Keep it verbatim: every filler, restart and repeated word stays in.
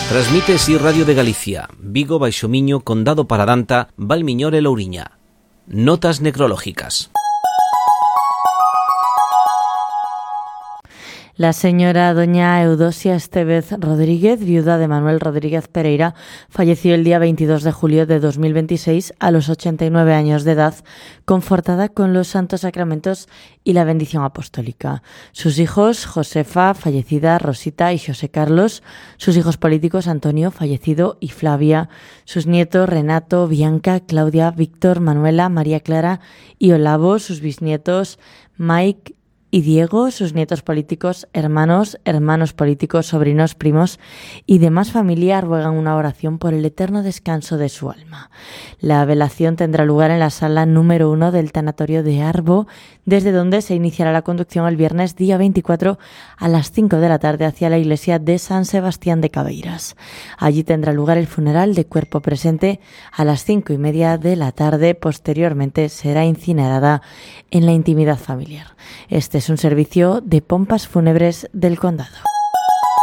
Transmite Si Radio de Galicia, Vigo, Baixo Miño, Condado Paradanta, Valmiñor e Louriña. Notas necrológicas. La señora doña Eudosia Estevez Rodríguez, viuda de Manuel Rodríguez Pereira, falleció el día veintidós de julio de dos mil veintiséis a los ochenta y nueve años de edad, confortada con los santos sacramentos y la bendición apostólica. Sus hijos, Josefa, fallecida, Rosita y José Carlos, sus hijos políticos, Antonio, fallecido, y Flavia, sus nietos, Renato, Bianca, Claudia, Víctor, Manuela, María Clara y Olavo, sus bisnietos, Mike y Diego, sus nietos políticos, hermanos, hermanos políticos, sobrinos, primos y demás familia ruegan una oración por el eterno descanso de su alma. La velación tendrá lugar en la sala número uno del tanatorio de Arbo, desde donde se iniciará la conducción el viernes día veinticuatro a las cinco de la tarde hacia la iglesia de San Sebastián de Cabeiras. Allí tendrá lugar el funeral de cuerpo presente a las cinco y media de la tarde. Posteriormente será incinerada en la intimidad familiar. Este es un servicio de pompas fúnebres del condado.